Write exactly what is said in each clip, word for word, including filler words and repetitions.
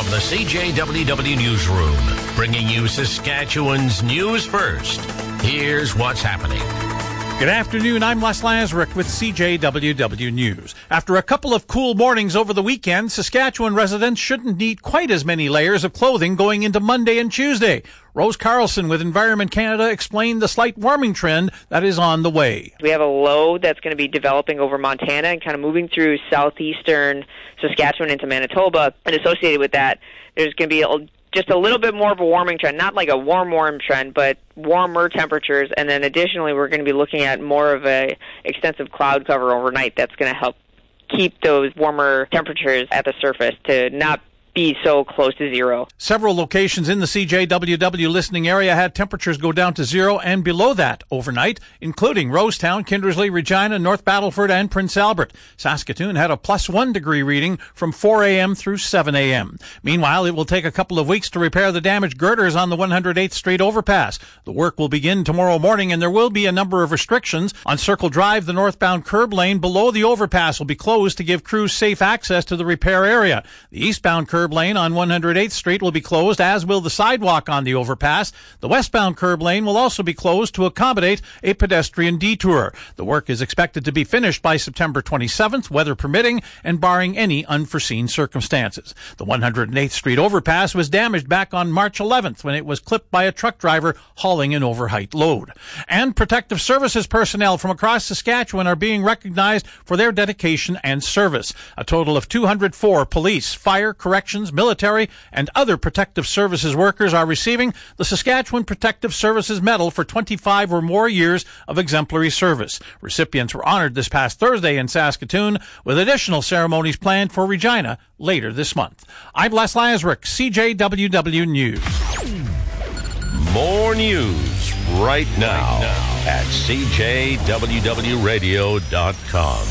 From the C J W W Newsroom, bringing you Saskatchewan's news first. Here's what's happening. Good afternoon, I'm Les Lazaruk with C J W W News. After a couple of cool mornings over the weekend, Saskatchewan residents shouldn't need quite as many layers of clothing going into Monday and Tuesday. Rose Carlson with Environment Canada explained the slight warming trend that is on the way. We have a low that's going to be developing over Montana and kind of moving through southeastern Saskatchewan into Manitoba, and associated with that, there's going to be a just a little bit more of a warming trend, not like a warm, warm trend, but warmer temperatures. And then additionally, we're going to be looking at more of a extensive cloud cover overnight that's going to help keep those warmer temperatures at the surface to not be so close to zero. Several locations in the C J W W listening area had temperatures go down to zero and below that overnight, including Rosetown, Kindersley, Regina, North Battleford, and Prince Albert. Saskatoon had a plus one degree reading from four a.m. through seven a.m. Meanwhile, it will take a couple of weeks to repair the damaged girders on the one hundred eighth Street overpass. The work will begin tomorrow morning, and there will be a number of restrictions. On Circle Drive, the northbound curb lane below the overpass will be closed to give crews safe access to the repair area. The eastbound curb lane on one hundred eighth Street will be closed, as will the sidewalk on the overpass. The westbound curb lane will also be closed to accommodate a pedestrian detour. The work is expected to be finished by September twenty-seventh, weather permitting and barring any unforeseen circumstances. The one hundred eighth Street overpass was damaged back on March eleventh when it was clipped by a truck driver hauling an overheight load. And protective services personnel from across Saskatchewan are being recognized for their dedication and service. A total of two hundred four police, fire, corrections, military, and other protective services workers are receiving the Saskatchewan Protective Services Medal for twenty-five or more years of exemplary service. Recipients were honored this past Thursday in Saskatoon, with additional ceremonies planned for Regina later this month. I'm Les Lazaruk, C J W W News. More news right now at C J W W radio dot com.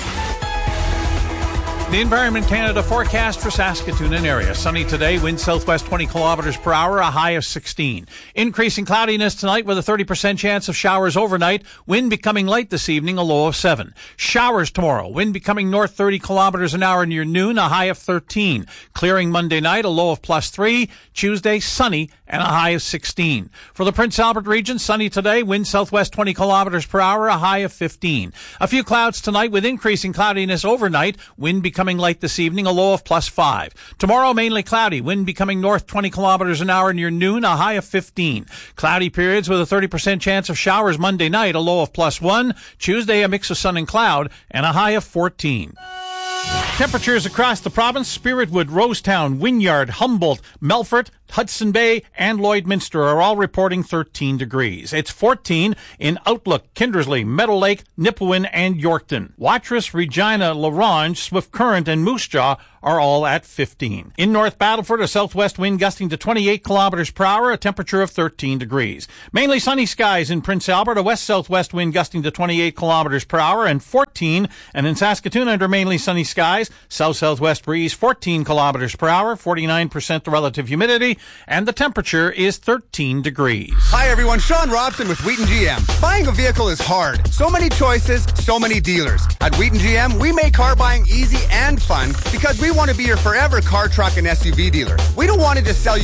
The Environment Canada forecast for Saskatoon and area. Sunny today, wind southwest twenty kilometers per hour, a high of sixteen. Increasing cloudiness tonight with a thirty percent chance of showers overnight. Wind becoming light this evening, a low of seven. Showers tomorrow, wind becoming north thirty kilometers an hour near noon, a high of thirteen. Clearing Monday night, a low of plus three. Tuesday, sunny and a high of sixteen. For the Prince Albert region, sunny today, wind southwest twenty kilometers per hour, a high of fifteen. A few clouds tonight with increasing cloudiness overnight. Wind becoming Becoming light this evening, a low of plus five. Tomorrow, mainly cloudy. Wind becoming north twenty kilometers an hour near noon, a high of fifteen. Cloudy periods with a thirty percent chance of showers Monday night, a low of plus one. Tuesday, a mix of sun and cloud, and a high of fourteen. Temperatures across the province: Spiritwood, Rosetown, Wynyard, Humboldt, Melfort, Hudson Bay, and Lloydminster are all reporting thirteen degrees. It's fourteen in Outlook, Kindersley, Meadow Lake, Nipawin, and Yorkton. Watrous, Regina, La Ronge, Swift Current, and Moose Jaw are all at fifteen. In North Battleford, a southwest wind gusting to twenty-eight kilometers per hour, a temperature of thirteen degrees. Mainly sunny skies in Prince Albert, a west-southwest wind gusting to twenty-eight kilometers per hour, and fourteen. And in Saskatoon, under mainly sunny skies, south-southwest breeze, fourteen kilometers per hour, forty-nine percent the relative humidity, and the temperature is thirteen degrees. Hi everyone, Sean Robson with Wheaton G M. Buying a vehicle is hard. So many choices, so many dealers. At Wheaton G M, we make car buying easy and fun because we want to be your forever car, truck, and S U V dealer. We don't want to just sell you